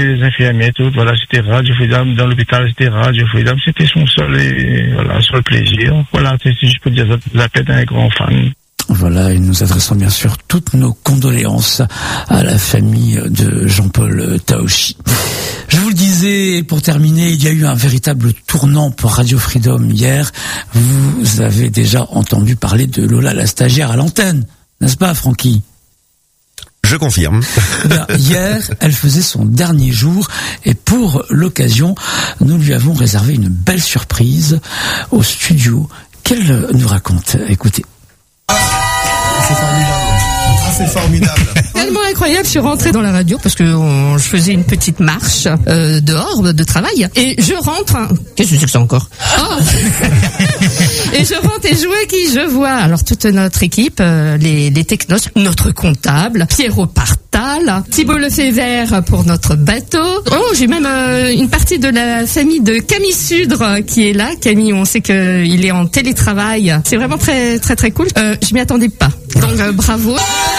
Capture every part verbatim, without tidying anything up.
les infirmiers, tout, voilà, c'était Radio Freedom. Dans l'hôpital, c'était Radio Freedom. C'était son seul, et, voilà, seul plaisir. Voilà, si je peux dire, ça peut être un grand fan. Voilà, et nous adressons bien sûr toutes nos condoléances à la famille de Jean-Paul Taochi. Je vous le disais, pour terminer, il y a eu un véritable tournant pour Radio Freedom hier. Vous avez déjà entendu parler de Lola la stagiaire à l'antenne, n'est-ce pas, Francky ? Je confirme. Bien, hier, elle faisait son dernier jour et pour l'occasion, nous lui avons réservé une belle surprise au studio. Qu'elle nous raconte ? Écoutez. C'est formidable. Ah, c'est formidable. Tellement incroyable, je suis rentrée dans la radio parce que on, je faisais une petite marche euh, dehors de travail et je rentre. Hein, qu'est-ce que c'est que ça encore ? Oh et je rentre et je vois qui je vois. Alors toute notre équipe, euh, les, les technos, notre comptable, Pierrot Partal, Thibault Lefebvre pour notre bateau. Oh, j'ai même euh, une partie de la famille de Camille Sudre qui est là. Camille, on sait que il est en télétravail. C'est vraiment très très très cool. Euh, je m'y attendais pas. Donc euh, bravo.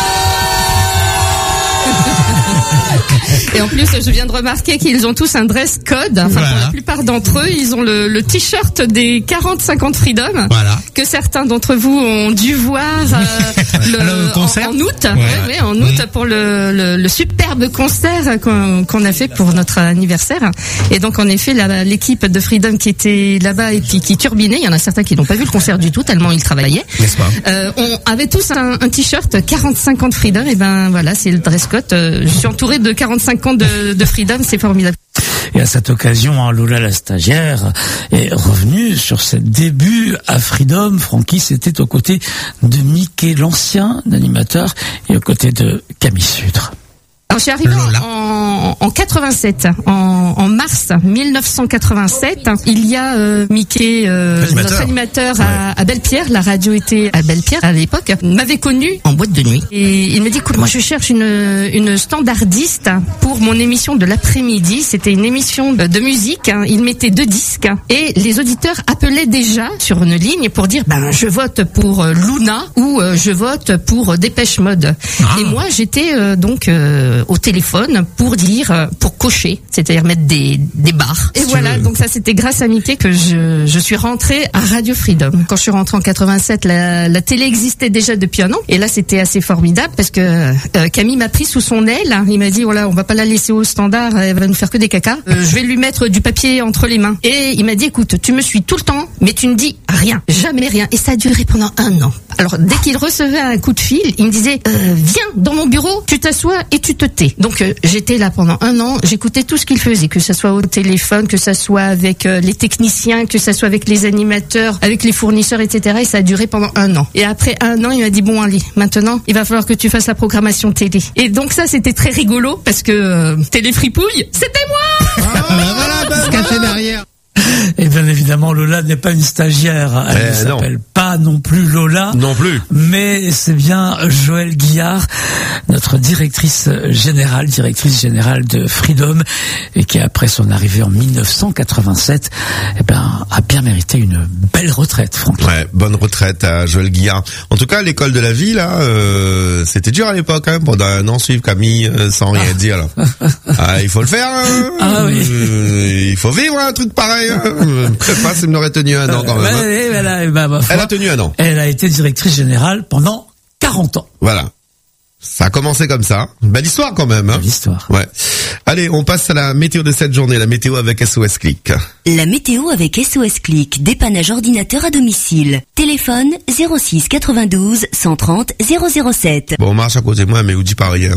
Et en plus, je viens de remarquer qu'ils ont tous un dress code. Enfin, voilà. Pour la plupart d'entre eux, ils ont le, le t-shirt des quarante cinquante Freedom. Voilà. Que certains d'entre vous ont dû voir euh, le, le concert en, en août. Ouais. Ouais, ouais, en août mmh. pour le, le, le superbe concert qu'on, qu'on a fait pour notre anniversaire. Et donc, en effet, la, l'équipe de Freedom qui était là-bas et puis qui turbinait, il y en a certains qui n'ont pas vu le concert du tout tellement ils travaillaient. N'est-ce pas ? Euh, on avait tous un, un t-shirt quarante cinquante Freedom. Et ben voilà, c'est le dress code. Euh, je suis entourée de quarante-cinq ans de, de Freedom, c'est formidable. Et à cette occasion, hein, Lola la stagiaire est revenue sur ses débuts à Freedom. Francky, c'était aux côtés de Mickey, l'ancien animateur, et aux côtés de Camille Sudre. Alors, je suis arrivée en, en quatre-vingt-sept, en, en mars mille neuf cent quatre-vingt-sept. Il y a euh, Mickey, euh, animateur. notre animateur ouais. à, à Belle-Pierre. La radio était à Belle-Pierre à l'époque. M'avait connu en boîte de nuit. Et il me dit, écoute, moi je cherche une, une standardiste pour mon émission de l'après-midi. C'était une émission de, de musique. Il mettait deux disques. Et les auditeurs appelaient déjà sur une ligne pour dire, ben je vote pour Luna ou euh, je vote pour Dépêche Mode. Ah. Et moi j'étais euh, donc... Euh, au téléphone pour dire, pour cocher, c'est-à-dire mettre des, des barres. Et voilà, donc ça c'était grâce à Mickey que je, je suis rentrée à Radio Freedom. Quand je suis rentrée en quatre-vingt-sept, la, la télé existait déjà depuis un an. Et là c'était assez formidable parce que euh, Camille m'a pris sous son aile. Il m'a dit, voilà, on va pas la laisser au standard, elle va nous faire que des cacas. Euh, je vais lui mettre du papier entre les mains. Et il m'a dit, écoute, tu me suis tout le temps, mais tu ne dis rien, jamais rien. Et ça a duré pendant un an. Alors dès qu'il recevait un coup de fil, il me disait, euh, viens dans mon bureau, tu t'assois et tu te tais. Donc euh, j'étais là pendant un an, j'écoutais tout ce qu'il faisait, que ça soit au téléphone, que ça soit avec euh, les techniciens, que ça soit avec les animateurs, avec les fournisseurs, et cetera. Et ça a duré pendant un an. Et après un an, il m'a dit, bon allez, maintenant, il va falloir que tu fasses la programmation télé. Et donc ça, c'était très rigolo parce que euh, Télé Fripouille, c'était moi. Ah, ben voilà, ben, se cacher derrière. Et bien évidemment, Lola n'est pas une stagiaire. Elle ne eh s'appelle non. pas non plus Lola. Non plus. Mais c'est bien Joëlle Guillard, notre directrice générale, directrice générale de Freedom, et qui après son arrivée en mille neuf cent quatre-vingt-sept, eh ben, a bien mérité une belle retraite, Franck. Ouais, bonne retraite à Joëlle Guillard. En tout cas, l'école de la vie, là, euh, c'était dur à l'époque, hein, pendant un an suivre Camille euh, sans rien ah. dire, là. Ah, il faut le faire, hein. Ah oui. Euh, il faut vivre un truc pareil. Je sais pas si elle m'aurait tenu un an quand même. Hein. Elle, elle, a, bah, elle a tenu un an. Elle a été directrice générale pendant quarante ans. Voilà. Ça a commencé comme ça. Belle histoire quand même. Hein. Belle histoire. Ouais. Allez, on passe à la météo de cette journée, la météo avec S O S Click. La météo avec S O S Click, dépannage ordinateur à domicile. Téléphone zéro six quatre-vingt-douze cent trente zéro zéro sept. Bon, on marche à côté de moi, mais on dit pas rien.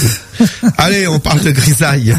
Allez, on parle de grisaille.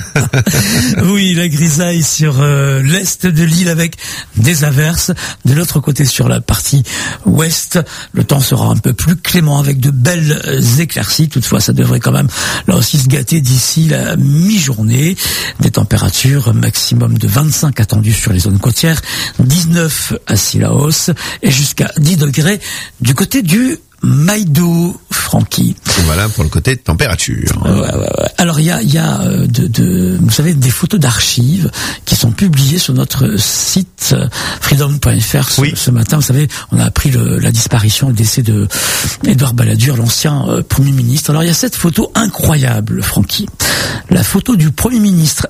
Oui, la grisaille sur euh, l'est de l'île avec des averses. De l'autre côté, sur la partie ouest, le temps sera un peu plus clément avec de belles éclaircies. Toutefois, ça devrait quand même là aussi se gâter d'ici la mi-journée. Des températures maximum de vingt-cinq attendues sur les zones côtières, dix-neuf à Sillaos et jusqu'à dix degrés du côté du Maïdo, Francky. Voilà pour le côté de température. Ouais, ouais, ouais. Alors il y a, il y a de, de, vous savez, des photos d'archives qui sont publiées sur notre site freedom point f r ce, oui. ce matin. Vous savez, on a appris le, la disparition, le décès de Édouard Balladur, l'ancien euh, Premier ministre. Alors il y a cette photo incroyable, Francky. La photo du Premier ministre